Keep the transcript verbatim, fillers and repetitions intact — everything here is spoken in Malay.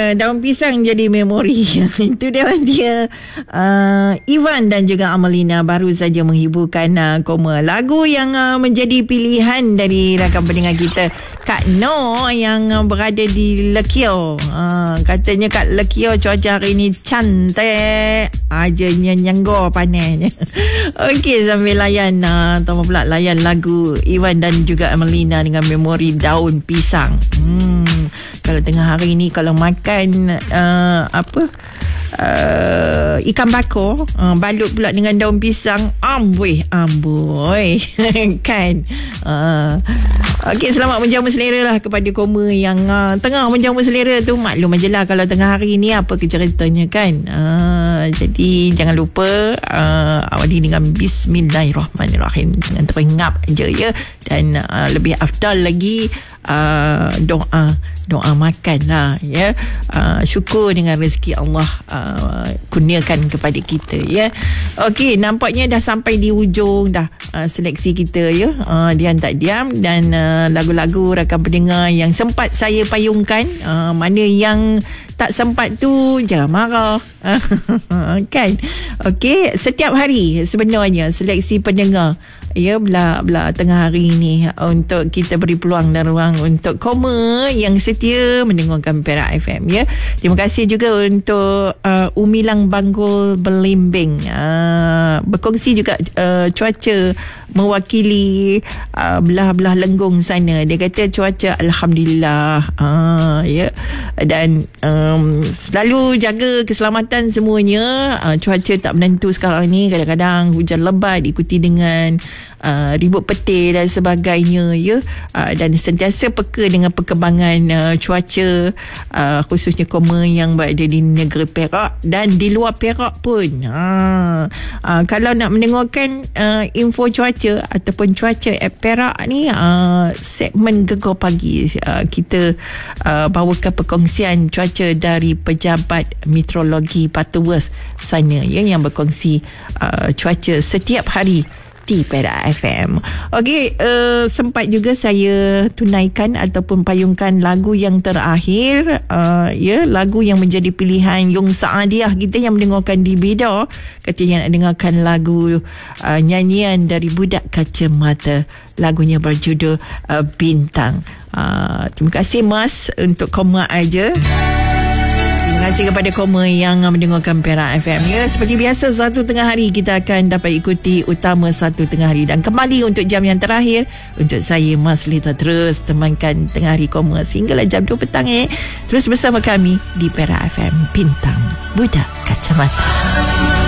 daun pisang jadi memori. Itu dia dia uh, Ivan dan juga Amelina baru saja menghiburkan uh, Koma. Lagu yang uh, menjadi pilihan dari rakan pendengar kita, Kak No yang uh, berada di Lekio. Uh, katanya Kak Lekio cuaca hari ni cantik. Ajanya nyanggo panasnya. Okey, sambil layan uh, atau pula layan lagu Ivan dan juga Amelina dengan memori daun pisang. Hmm, kalau tengah hari ni kalau makan uh, apa uh, ikan bakar uh, balut pula dengan daun pisang, amboi amboi kan. Uh, Okey, selamat menjamu selera lah kepada Koma yang uh, tengah menjamu selera tu. Maklum aje lah kalau tengah hari ni apa ceritanya kan. Uh, jadi jangan lupa uh, awali dengan Bismillahirrahmanirrahim. Jangan terengap je ya. Dan uh, lebih afdal lagi uh, doa doa makan lah ya. Uh, syukur dengan rezeki Allah uh, kurniakan kepada kita ya. Okey, nampaknya dah sampai di ujung dah uh, seleksi kita ya. Uh, diam tak diam dan uh, lagu-lagu rakan pendengar yang sempat saya payungkan, uh, mana yang tak sempat tu jangan marah. Kan. Okey, setiap hari sebenarnya seleksi pendengar ya belah belah tengah hari ni untuk kita beri peluang dan ruang untuk Koma yang setia mendengarkan Perak F M ya. Terima kasih juga untuk uh, Umilang Banggul Belimbing, uh, berkongsi juga uh, cuaca mewakili uh, belah-belah Lenggong sana. Dia kata cuaca alhamdulillah uh, ya, dan um, selalu jaga keselamatan semuanya. Uh, cuaca tak menentu sekarang ni, kadang-kadang hujan lebat diikuti dengan Uh, ribut petir dan sebagainya ya, uh, dan sentiasa peka dengan perkembangan uh, cuaca, uh, khususnya Koma yang berada di negeri Perak dan di luar Perak pun. Ha, uh, kalau nak mendengarkan uh, info cuaca ataupun cuaca at Perak ni, uh, segmen Gegar Pagi uh, kita uh, bawakan perkongsian cuaca dari pejabat meteorologi Patuas sana ya, yang berkongsi uh, cuaca setiap hari di Perak F M. Okey, uh, sempat juga saya tunaikan ataupun payungkan lagu yang terakhir, uh, ya, lagu yang menjadi pilihan Yung Saadiah kita yang mendengarkan di Beda. Katanya nak dengarkan lagu uh, nyanyian dari Budak Kacamata. Lagunya berjudul uh, Bintang. Uh, terima kasih Mas untuk Koma aja. Terima kasih kepada Koma yang mendengarkan Perak F M ya. Seperti biasa, satu tengah hari kita akan dapat ikuti utama satu tengah hari. Dan kembali untuk jam yang terakhir, untuk saya Mas Lita terus temankan tengah hari Koma sehinggalah jam dua petang eh. Terus bersama kami di Perak F M, Bintang Budak Kacamata.